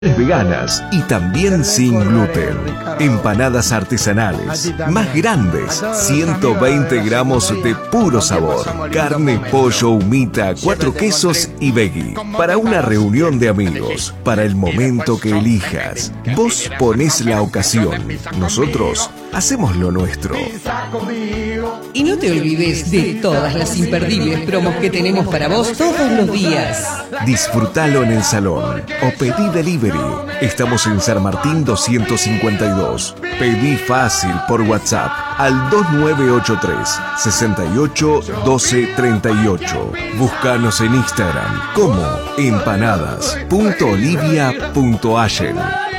Veganas y también sin gluten. Empanadas artesanales, más grandes, 120 gramos de puro sabor. Carne, pollo, humita, 4 quesos y veggie. Para una reunión de amigos, para el momento que elijas. Vos ponés la ocasión, nosotros hacemos lo nuestro. Y no te olvides de todas las imperdibles promos que tenemos para vos todos los días. Disfrutalo en el salón o pedí delivery. Estamos en San Martín 252. Pedí fácil por WhatsApp al 2983 68 12 38. Búscanos en Instagram como empanadas.olivia.allen.